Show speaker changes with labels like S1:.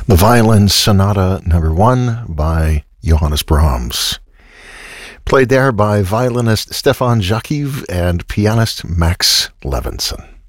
S1: The Violin Sonata Number 1 by Johannes Brahms. Played there by violinist Stefan Jakiv and pianist Max Levinson.